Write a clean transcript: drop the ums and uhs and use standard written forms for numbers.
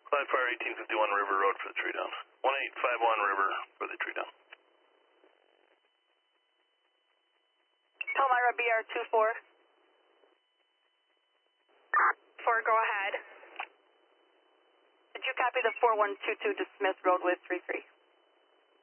Clyde Fire 1851 River Road for the tree down. 1851 River for the tree down. Palmyra BR24. 4, go ahead. Did you copy the 4122 to Smith Road with 33?